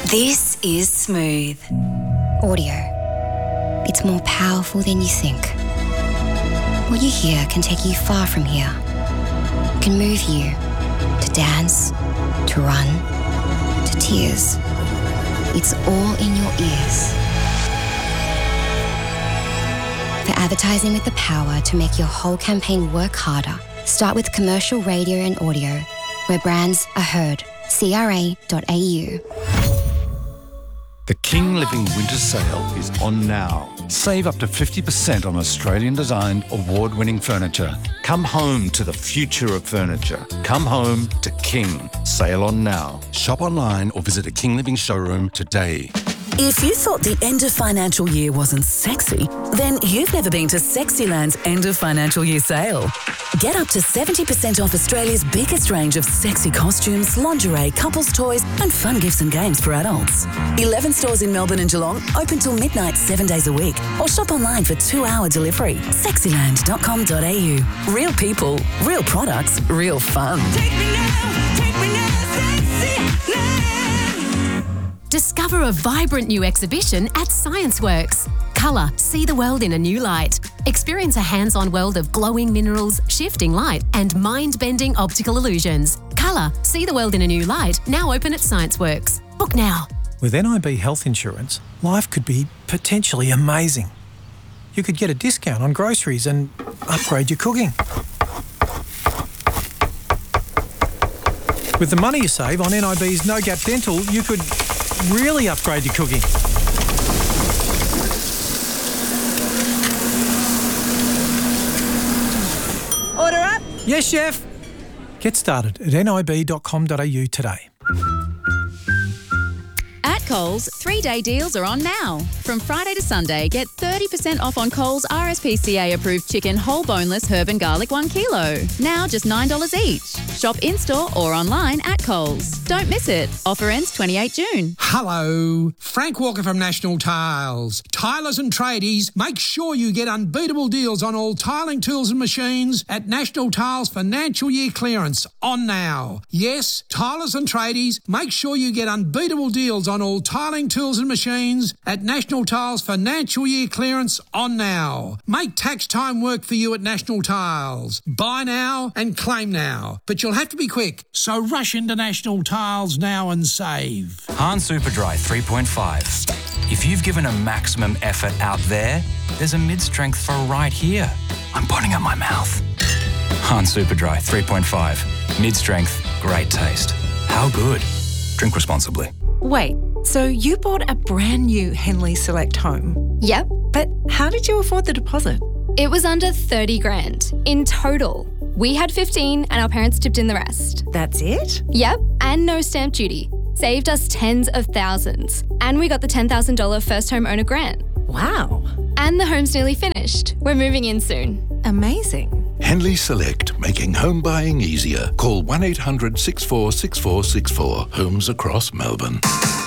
This is Smooth. Audio. It's more powerful than you think. What you hear can take you far from here. It can move you to dance, to run, to tears. It's all in your ears. For advertising with the power to make your whole campaign work harder, start with commercial radio and audio, where brands are heard. CRA.au. The King Living Winter Sale is on now. Save up to 50% on Australian-designed, award-winning furniture. Come home to the future of furniture. Come home to King. Sale on now. Shop online or visit a King Living showroom today. If you thought the end of financial year wasn't sexy, then you've never been to Sexyland's end of financial year sale. Get up to 70% off Australia's biggest range of sexy costumes, lingerie, couples toys and fun gifts and games for adults. 11 stores in Melbourne and Geelong, open till midnight 7 days a week, or shop online for 2-hour delivery. Sexyland.com.au. Real people, real products, real fun. Take me now, Sexyland. Discover a vibrant new exhibition at ScienceWorks. Colour, see the world in a new light. Experience a hands-on world of glowing minerals, shifting light and mind-bending optical illusions. Colour, see the world in a new light, now open at ScienceWorks. Book now. With NIB Health Insurance, life could be potentially amazing. You could get a discount on groceries and upgrade your cooking. With the money you save on NIB's No Gap Dental, you could really upgrade your cooking. Order up. Yes, chef. Get started at nib.com.au today. At Coles, 3-day deals are on now. From Friday to Sunday, get 30% off on Coles RSPCA-approved chicken whole boneless herb and garlic 1 kilo. Now just $9 each. Shop in-store or online at Coles. Don't miss it. Offer ends 28 June. Hello, Frank Walker from National Tiles. Tilers and tradies, make sure you get unbeatable deals on all tiling tools and machines at National Tiles financial year clearance on now. Yes, tilers and tradies, make sure you get unbeatable deals on all tiling tools and machines at National Tiles financial year clearance on now. Make tax time work for you at National Tiles. Buy now and claim now. But you'll have to be quick, so rush into National Tiles now and save. Hahn Superdry 3.5. If you've given a maximum effort out there, there's a mid-strength for right here. I'm putting at my mouth. Hahn Superdry 3.5. Mid-strength, great taste. How good? Drink responsibly. Wait, so you bought a brand new Henley Select home? Yep. But how did you afford the deposit? It was under 30 grand in total. We had 15 and our parents tipped in the rest. That's it? Yep, and no stamp duty. Saved us tens of thousands. And we got the $10,000 first home owner grant. Wow. And the home's nearly finished. We're moving in soon. Amazing. Henley Select, making home buying easier. Call 1-800-646464. Homes across Melbourne.